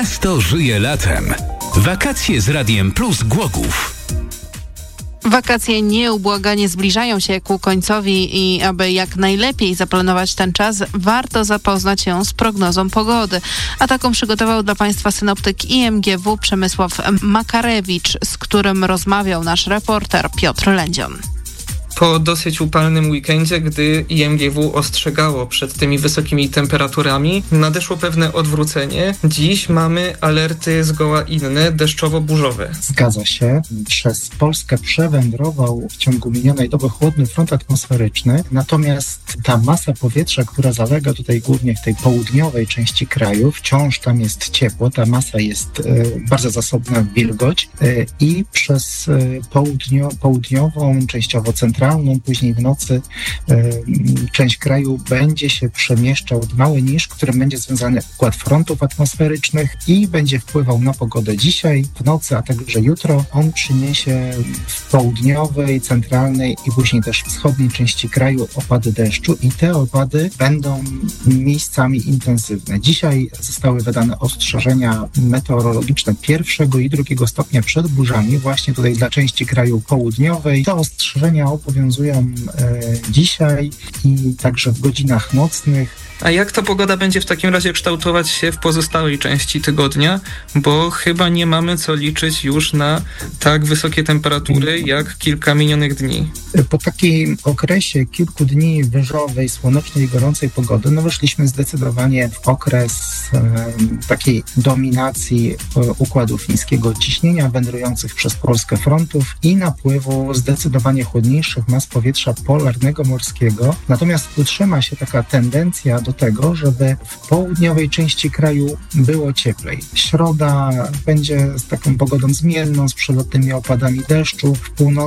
Miasto żyje latem. Wakacje z Radiem Plus Głogów. Wakacje nieubłaganie zbliżają się ku końcowi i aby jak najlepiej zaplanować ten czas, warto zapoznać się z prognozą pogody. A taką przygotował dla Państwa synoptyk IMGW Przemysław Makarewicz, z którym rozmawiał nasz reporter Piotr Lędzion. Po dosyć upalnym weekendzie, gdy IMGW ostrzegało przed tymi wysokimi temperaturami, nadeszło pewne odwrócenie. Dziś mamy alerty zgoła inne, deszczowo-burzowe. Zgadza się. Przez Polskę przewędrował w ciągu minionej doby chłodny front atmosferyczny, natomiast ta masa powietrza, która zalega tutaj głównie w tej południowej części kraju, wciąż tam jest ciepło, ta masa jest bardzo zasobna w wilgoć i przez południową, częściowo centralną, później w nocy część kraju będzie się przemieszczał mały niż, którym będzie związany układ frontów atmosferycznych i będzie wpływał na pogodę dzisiaj, w nocy, a także jutro. On przyniesie w południowej, centralnej i później też wschodniej części kraju opady deszczu i te opady będą miejscami intensywne. Dzisiaj zostały wydane ostrzeżenia meteorologiczne 1. i 2. stopnia przed burzami, właśnie tutaj dla części kraju południowej. Te ostrzeżenia obowiązują dzisiaj i także w godzinach nocnych. A jak ta pogoda będzie w takim razie kształtować się w pozostałej części tygodnia? Bo chyba nie mamy co liczyć już na tak wysokie temperatury jak kilka minionych dni. Po takim okresie kilku dni wyżowej, słonecznej i gorącej pogody, weszliśmy zdecydowanie w okres takiej dominacji układu fińskiego, ciśnienia wędrujących przez Polskę frontów i napływu zdecydowanie chłodniejszych mas powietrza polarnego morskiego. Natomiast utrzyma się taka tendencja do tego, żeby w południowej części kraju było cieplej. Środa będzie z taką pogodą zmienną, z przelotnymi opadami deszczu. W północy